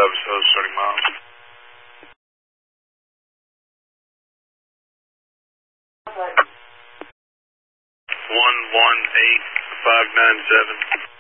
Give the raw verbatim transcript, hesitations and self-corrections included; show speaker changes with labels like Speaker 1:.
Speaker 1: Travis Hose, thirty miles. One one eight five nine seven.